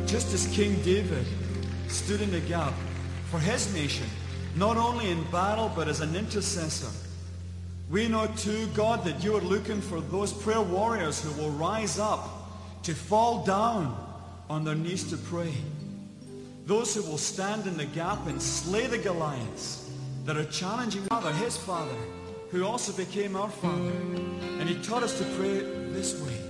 Just as King David stood in the gap for his nation, not only in battle but as an intercessor, we know too, God, that you are looking for those prayer warriors who will rise up to fall down on their knees to pray. Those who will stand in the gap and slay the Goliaths that are challenging his Father, who also became our Father. And he taught us to pray this way.